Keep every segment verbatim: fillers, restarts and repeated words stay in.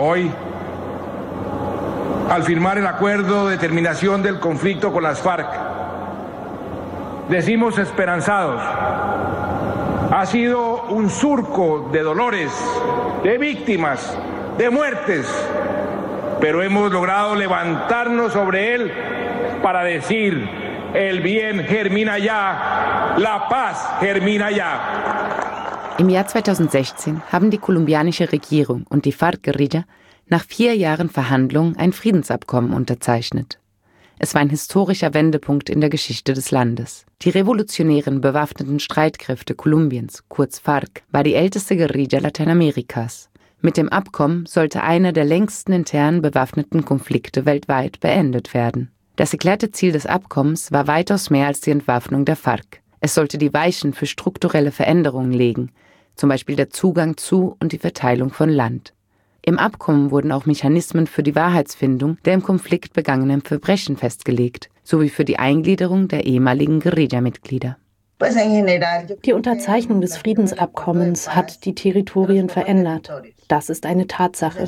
Hoy, al firmar el acuerdo de terminación del conflicto con las FARC, decimos esperanzados. Ha sido un surco de dolores, de víctimas, de muertes, pero hemos logrado levantarnos sobre él para decir: el bien germina ya, la paz germina ya. Im Jahr zweitausendsechzehn haben die kolumbianische Regierung und die FARC-Guerilla nach vier Jahren Verhandlungen ein Friedensabkommen unterzeichnet. Es war ein historischer Wendepunkt in der Geschichte des Landes. Die revolutionären bewaffneten Streitkräfte Kolumbiens, kurz FARC, war die älteste Guerilla Lateinamerikas. Mit dem Abkommen sollte einer der längsten internen bewaffneten Konflikte weltweit beendet werden. Das erklärte Ziel des Abkommens war weitaus mehr als die Entwaffnung der FARC. Es sollte die Weichen für strukturelle Veränderungen legen, zum Beispiel der Zugang zu und die Verteilung von Land. Im Abkommen wurden auch Mechanismen für die Wahrheitsfindung der im Konflikt begangenen Verbrechen festgelegt, sowie für die Eingliederung der ehemaligen Guerilla-Mitglieder. Die Unterzeichnung des Friedensabkommens hat die Territorien verändert. Das ist eine Tatsache.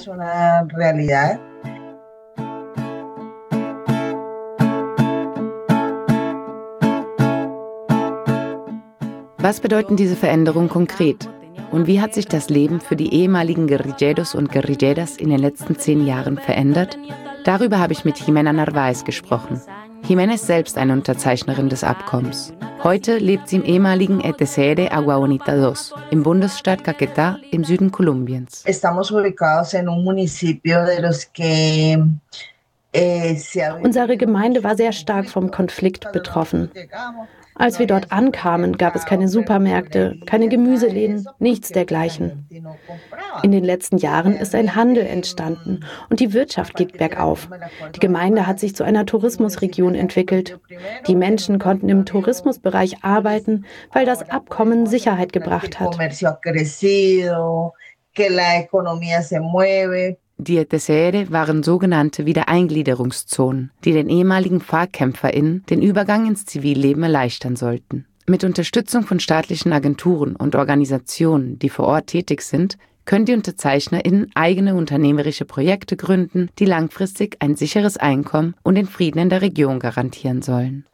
Was bedeuten diese Veränderungen konkret? Und wie hat sich das Leben für die ehemaligen Guerrilleros und Guerrilleras in den letzten zehn Jahren verändert? Darüber habe ich mit Jimena Narváez gesprochen. Jimena ist selbst eine Unterzeichnerin des Abkommens. Heute lebt sie im ehemaligen E T C R Agua Bonita dos, im Bundesstaat Caquetá im Süden Kolumbiens. Unsere Gemeinde war sehr stark vom Konflikt betroffen. Als wir dort ankamen, gab es keine Supermärkte, keine Gemüseläden, nichts dergleichen. In den letzten Jahren ist ein Handel entstanden und die Wirtschaft geht bergauf. Die Gemeinde hat sich zu einer Tourismusregion entwickelt. Die Menschen konnten im Tourismusbereich arbeiten, weil das Abkommen Sicherheit gebracht hat. Die E T C R waren sogenannte Wiedereingliederungszonen, die den ehemaligen FARC-KämpferInnen den Übergang ins Zivilleben erleichtern sollten. Mit Unterstützung von staatlichen Agenturen und Organisationen, die vor Ort tätig sind, können die UnterzeichnerInnen eigene unternehmerische Projekte gründen, die langfristig ein sicheres Einkommen und den Frieden in der Region garantieren sollen.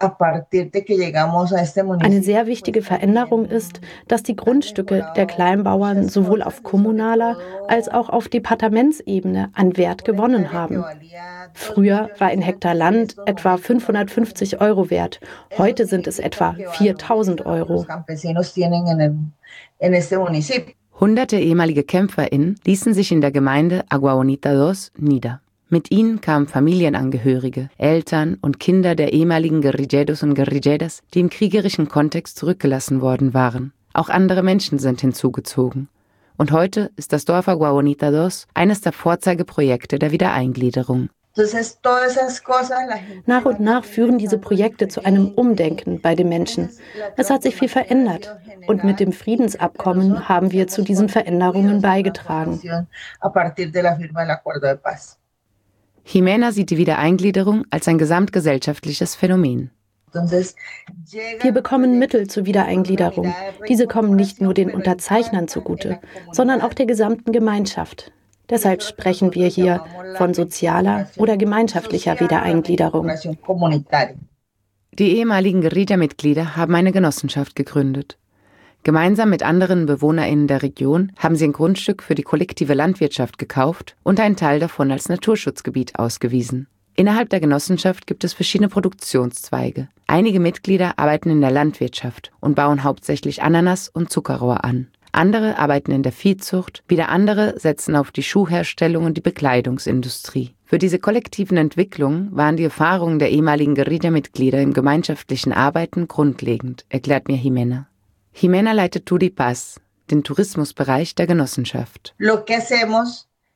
Eine sehr wichtige Veränderung ist, dass die Grundstücke der Kleinbauern sowohl auf kommunaler als auch auf Departementsebene an Wert gewonnen haben. Früher war ein Hektar Land etwa fünfhundertfünfzig Euro wert, heute sind es etwa viertausend Euro. Hunderte ehemalige KämpferInnen ließen sich in der Gemeinde Agua Bonita dos nieder. Mit ihnen kamen Familienangehörige, Eltern und Kinder der ehemaligen Guerrilleros und Guerrilleras, die im kriegerischen Kontext zurückgelassen worden waren. Auch andere Menschen sind hinzugezogen. Und heute ist das Dorf Agua Bonita dos eines der Vorzeigeprojekte der Wiedereingliederung. Nach und nach führen diese Projekte zu einem Umdenken bei den Menschen. Es hat sich viel verändert und mit dem Friedensabkommen haben wir zu diesen Veränderungen beigetragen. Jimena sieht die Wiedereingliederung als ein gesamtgesellschaftliches Phänomen. Wir bekommen Mittel zur Wiedereingliederung. Diese kommen nicht nur den Unterzeichnern zugute, sondern auch der gesamten Gemeinschaft. Deshalb sprechen wir hier von sozialer oder gemeinschaftlicher Wiedereingliederung. Die ehemaligen Guerilla-Mitglieder haben eine Genossenschaft gegründet. Gemeinsam mit anderen BewohnerInnen der Region haben sie ein Grundstück für die kollektive Landwirtschaft gekauft und einen Teil davon als Naturschutzgebiet ausgewiesen. Innerhalb der Genossenschaft gibt es verschiedene Produktionszweige. Einige Mitglieder arbeiten in der Landwirtschaft und bauen hauptsächlich Ananas und Zuckerrohr an. Andere arbeiten in der Viehzucht, wieder andere setzen auf die Schuhherstellung und die Bekleidungsindustrie. Für diese kollektiven Entwicklungen waren die Erfahrungen der ehemaligen Guerilla-Mitglieder im gemeinschaftlichen Arbeiten grundlegend, erklärt mir Jimena. Jimena leitet Turipaz, den Tourismusbereich der Genossenschaft. Wir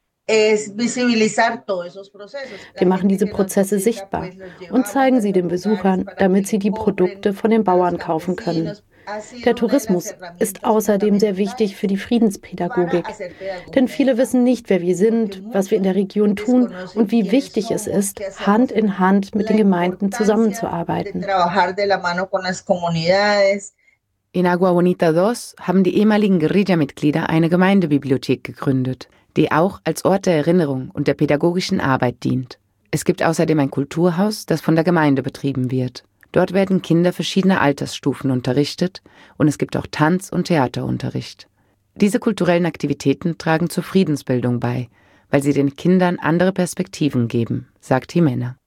machen diese Prozesse sichtbar und zeigen sie den Besuchern, damit sie die Produkte von den Bauern kaufen können. Der Tourismus ist außerdem sehr wichtig für die Friedenspädagogik, denn viele wissen nicht, wer wir sind, was wir in der Region tun und wie wichtig es ist, Hand in Hand mit den Gemeinden zusammenzuarbeiten. In Agua Bonita dos haben die ehemaligen Guerilla-Mitglieder eine Gemeindebibliothek gegründet, die auch als Ort der Erinnerung und der pädagogischen Arbeit dient. Es gibt außerdem ein Kulturhaus, das von der Gemeinde betrieben wird. Dort werden Kinder verschiedener Altersstufen unterrichtet und es gibt auch Tanz- und Theaterunterricht. Diese kulturellen Aktivitäten tragen zur Friedensbildung bei, weil sie den Kindern andere Perspektiven geben, sagt Jimena.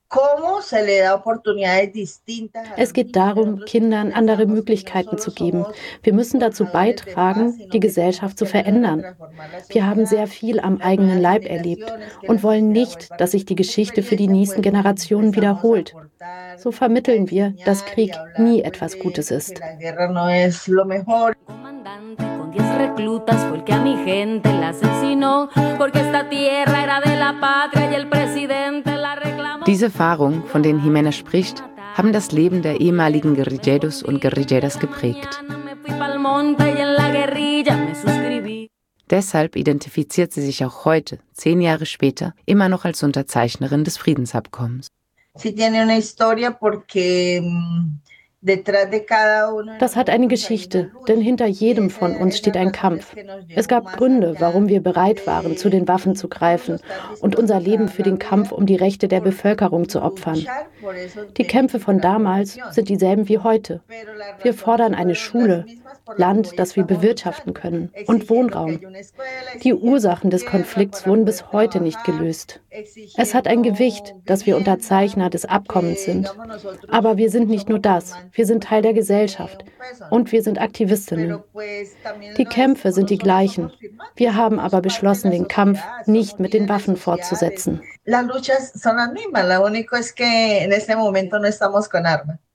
Es geht darum, Kindern andere Möglichkeiten zu geben. Wir müssen dazu beitragen, die Gesellschaft zu verändern. Wir haben sehr viel am eigenen Leib erlebt und wollen nicht, dass sich die Geschichte für die nächsten Generationen wiederholt. So vermitteln wir, dass Krieg nie etwas Gutes ist. Reclutas fue el que a mi gente la asesinó, porque esta tierra era de la patria y el presidente la reclamó. Diese Erfahrungen, von denen Jimena spricht, haben das Leben der ehemaligen Guerilleros und Guerilleras geprägt. Deshalb identifiziert sie sich auch heute, zehn Jahre später, immer noch als Unterzeichnerin des Friedensabkommens. Sie tiene una historia porque Das hat eine Geschichte, denn hinter jedem von uns steht ein Kampf. Es gab Gründe, warum wir bereit waren, zu den Waffen zu greifen und unser Leben für den Kampf um die Rechte der Bevölkerung zu opfern. Die Kämpfe von damals sind dieselben wie heute. Wir fordern eine Schule, Land, das wir bewirtschaften können, und Wohnraum. Die Ursachen des Konflikts wurden bis heute nicht gelöst. Es hat ein Gewicht, dass wir Unterzeichner des Abkommens sind. Aber wir sind nicht nur das, wir sind Teil der Gesellschaft und wir sind Aktivistinnen. Die Kämpfe sind die gleichen. Wir haben aber beschlossen, den Kampf nicht mit den Waffen fortzusetzen. Las luchas son las mismas, lo único es que en este momento no estamos con armas.